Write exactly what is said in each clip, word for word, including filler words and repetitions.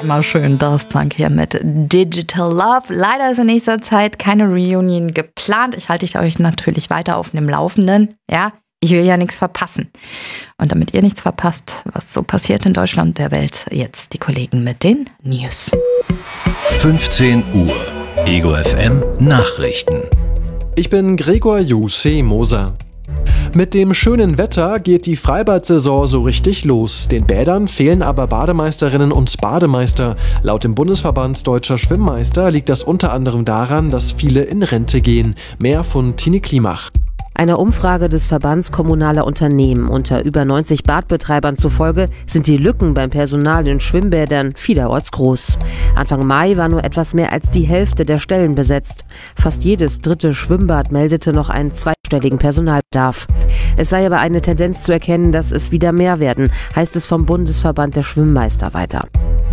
mal schön Daft Punk hier mit Digital Love. Leider ist in nächster Zeit keine Reunion geplant. Ich halte euch natürlich weiter auf dem Laufenden. Ja, ich will ja nichts verpassen. Und damit ihr nichts verpasst, was so passiert in Deutschland und der Welt, jetzt die Kollegen mit den News. fünfzehn Uhr, Ego F M Nachrichten. Ich bin Gregor Jussi Moser. Mit dem schönen Wetter geht die Freibad-Saison so richtig los. Den Bädern fehlen aber Bademeisterinnen und Bademeister. Laut dem Bundesverband Deutscher Schwimmmeister liegt das unter anderem daran, dass viele in Rente gehen. Mehr von Tine Klimach. Einer Umfrage des Verbands kommunaler Unternehmen unter über neunzig Badbetreibern zufolge sind die Lücken beim Personal in Schwimmbädern vielerorts groß. Anfang Mai war nur etwas mehr als die Hälfte der Stellen besetzt. Fast jedes dritte Schwimmbad meldete noch einen zweistelligen Personalbedarf. Es sei aber eine Tendenz zu erkennen, dass es wieder mehr werden, heißt es vom Bundesverband der Schwimmmeister weiter.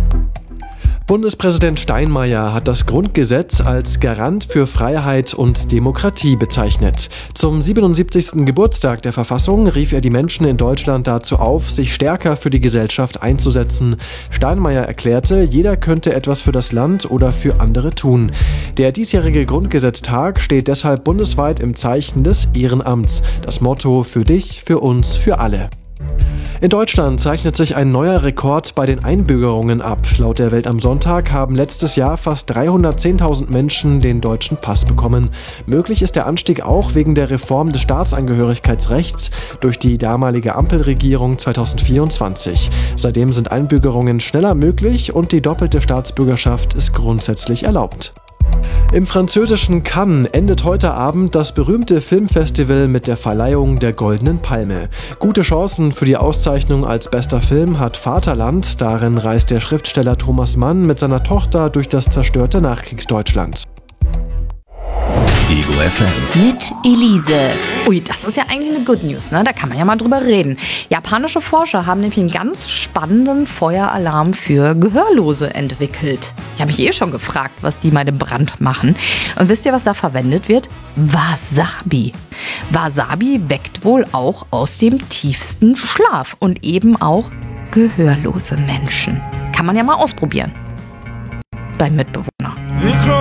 Bundespräsident Steinmeier hat das Grundgesetz als Garant für Freiheit und Demokratie bezeichnet. Zum siebenundsiebzigsten Geburtstag der Verfassung rief er die Menschen in Deutschland dazu auf, sich stärker für die Gesellschaft einzusetzen. Steinmeier erklärte, jeder könnte etwas für das Land oder für andere tun. Der diesjährige Grundgesetztag steht deshalb bundesweit im Zeichen des Ehrenamts. Das Motto: für dich, für uns, für alle. In Deutschland zeichnet sich ein neuer Rekord bei den Einbürgerungen ab. Laut der Welt am Sonntag haben letztes Jahr fast dreihundertzehntausend Menschen den deutschen Pass bekommen. Möglich ist der Anstieg auch wegen der Reform des Staatsangehörigkeitsrechts durch die damalige Ampelregierung zweitausendvierundzwanzig. Seitdem sind Einbürgerungen schneller möglich und die doppelte Staatsbürgerschaft ist grundsätzlich erlaubt. Im französischen Cannes endet heute Abend das berühmte Filmfestival mit der Verleihung der Goldenen Palme. Gute Chancen für die Auszeichnung als bester Film hat Vaterland. Darin reist der Schriftsteller Thomas Mann mit seiner Tochter durch das zerstörte Nachkriegsdeutschland. Ego F M. Mit Elise. Ui, das ist ja eigentlich eine Good News, ne? Da kann man ja mal drüber reden. Japanische Forscher haben nämlich einen ganz spannenden Feueralarm für Gehörlose entwickelt. Ich habe mich eh schon gefragt, was die bei dem Brand machen. Und wisst ihr, was da verwendet wird? Wasabi. Wasabi weckt wohl auch aus dem tiefsten Schlaf und eben auch gehörlose Menschen. Kann man ja mal ausprobieren. Beim Mitbewohner.